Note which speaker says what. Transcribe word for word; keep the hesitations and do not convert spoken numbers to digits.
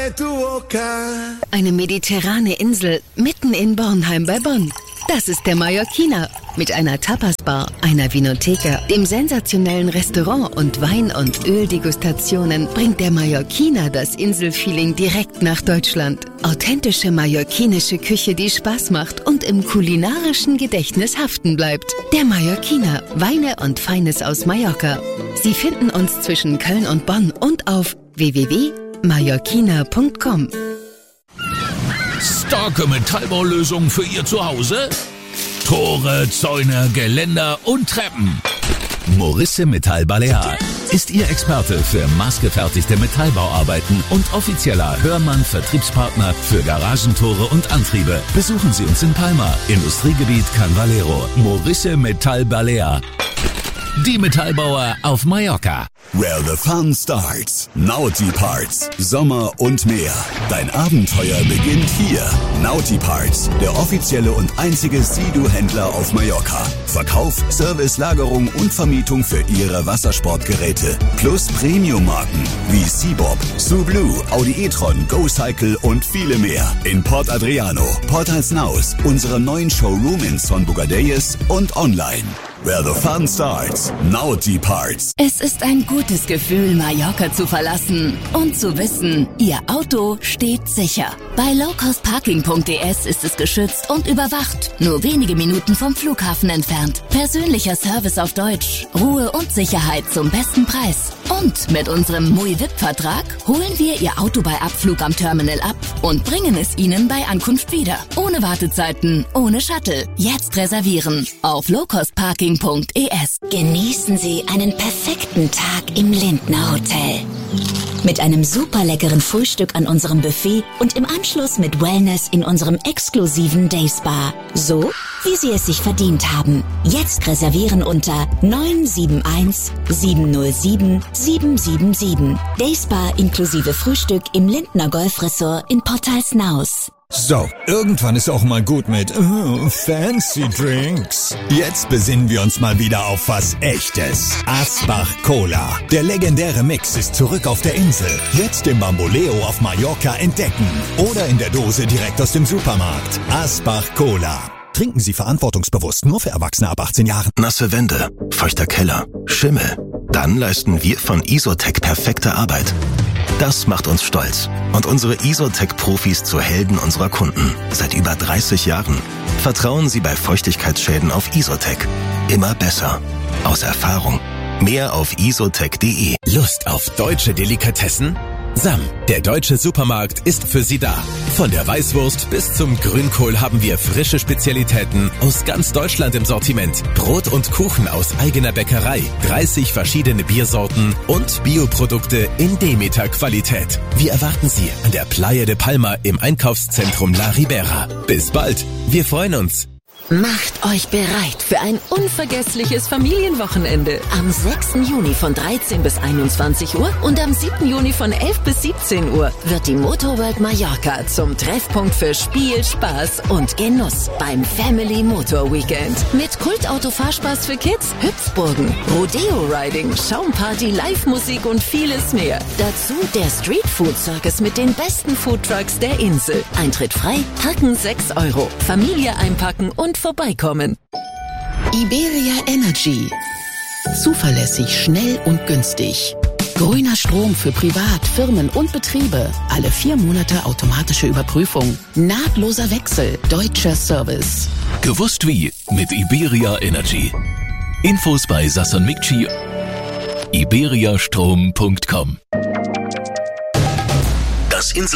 Speaker 1: Eine mediterrane Insel mitten in Bornheim bei Bonn. Das ist der Mallorquiner. Mit einer Tapas-Bar, einer Vinotheka, dem sensationellen Restaurant und Wein- und Öldegustationen bringt der Mallorquiner das Inselfeeling direkt nach Deutschland. Authentische mallorquinische Küche, die Spaß macht und im kulinarischen Gedächtnis haften bleibt. Der Mallorquiner, Weine und Feines aus Mallorca. Sie finden uns zwischen Köln und Bonn und auf w w w punkt mallorquiner punkt com.
Speaker 2: Starke Metallbaulösungen für Ihr Zuhause? Tore, Zäune, Geländer und Treppen. Morisse Metall Balear ist Ihr Experte für maßgefertigte Metallbauarbeiten und offizieller Hörmann-Vertriebspartner für Garagentore und Antriebe. Besuchen Sie uns in Palma, Industriegebiet Can Valero. Morisse Metall Balear. Die Metallbauer auf Mallorca.
Speaker 3: Where the fun starts. Naughty Parts. Sommer und mehr. Dein Abenteuer beginnt hier. Naughty Parts, der offizielle und einzige Sea-Doo-Händler auf Mallorca. Verkauf, Service, Lagerung und Vermietung für Ihre Wassersportgeräte. Plus Premium-Marken wie Seabob, Sublue, Audi e-tron, GoCycle und viele mehr. In Port Adriano, Port Alsnaus, unserem neuen Showroom in Son Bogadelles und online. Where the fun starts. Naughty Parts.
Speaker 1: Es ist ein gutes Gefühl, Mallorca zu verlassen und zu wissen, Ihr Auto steht sicher. Bei lowcostparking punkt d s ist es geschützt und überwacht. Nur wenige Minuten vom Flughafen entfernt. Persönlicher Service auf Deutsch. Ruhe und Sicherheit zum besten Preis. Und mit unserem M U I-V I P-Vertrag holen wir Ihr Auto bei Abflug am Terminal ab und bringen es Ihnen bei Ankunft wieder. Ohne Wartezeiten, ohne Shuttle. Jetzt reservieren auf lowcostparking punkt d s.
Speaker 4: Genießen Sie einen perfekten Tag im Lindner Hotel. Mit einem super leckeren Frühstück an unserem Buffet und im Anschluss mit Wellness in unserem exklusiven Dayspa. So, wie Sie es sich verdient haben. Jetzt reservieren unter neun sieben eins sieben null sieben sieben sieben sieben. Dayspa inklusive Frühstück im Lindner Golfresort in Port Alsnaus.
Speaker 5: So, irgendwann ist auch mal gut mit uh, fancy Drinks. Jetzt besinnen wir uns mal wieder auf was Echtes. Asbach Cola. Der legendäre Mix ist zurück auf der Insel. Jetzt im Bamboleo auf Mallorca entdecken. Oder in der Dose direkt aus dem Supermarkt. Asbach Cola. Trinken Sie verantwortungsbewusst, nur für Erwachsene ab achtzehn Jahren.
Speaker 6: Nasse Wände, feuchter Keller, Schimmel. Dann leisten wir von Isotec perfekte Arbeit. Das macht uns stolz und unsere Isotec-Profis zu Helden unserer Kunden. Seit über dreißig Jahren. Vertrauen Sie bei Feuchtigkeitsschäden auf Isotec. Immer besser. Aus Erfahrung. Mehr auf isotec punkt de.
Speaker 7: Lust auf deutsche Delikatessen? Sam, der deutsche Supermarkt, ist für Sie da. Von der Weißwurst bis zum Grünkohl haben wir frische Spezialitäten aus ganz Deutschland im Sortiment. Brot und Kuchen aus eigener Bäckerei, dreißig verschiedene Biersorten und Bioprodukte in Demeter-Qualität. Wir erwarten Sie an der Playa de Palma im Einkaufszentrum La Ribera. Bis bald, wir freuen uns.
Speaker 1: Macht euch bereit für ein unvergessliches Familienwochenende. Am sechsten Juni von dreizehn bis einundzwanzig Uhr und am siebten Juni von elf bis siebzehn Uhr wird die Motorworld Mallorca zum Treffpunkt für Spiel, Spaß und Genuss beim Family Motor Weekend. Mit Kultauto-Fahrspaß für Kids, Hüpfburgen, Rodeo-Riding, Schaumparty, Live-Musik und vieles mehr. Dazu der Street-Food-Circus mit den besten Foodtrucks der Insel. Eintritt frei, Parken sechs Euro. Familie einpacken und vorbeikommen. Iberia Energy. Zuverlässig, schnell und günstig. Grüner Strom für Privat, Firmen und Betriebe. Alle vier Monate automatische Überprüfung. Nahtloser Wechsel. Deutscher Service.
Speaker 2: Gewusst wie mit Iberia Energy. Infos bei Sasson Mikci. iberiastrom punkt com.
Speaker 6: Das Insel